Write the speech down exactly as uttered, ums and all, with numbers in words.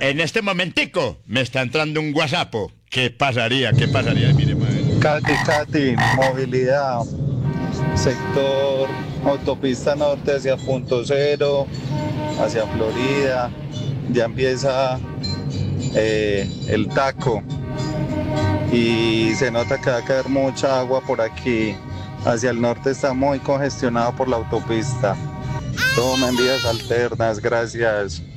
En este momentico me está entrando un WhatsApp. ¿Qué pasaría? ¿Qué pasaría? Mire, madre. Katy, Katy, movilidad, sector autopista norte hacia Punto Cero, hacia Florida, ya empieza eh, el taco y se nota que va a caer mucha agua por aquí. Hacia el norte está muy congestionado por la autopista. Tomen vías alternas, gracias.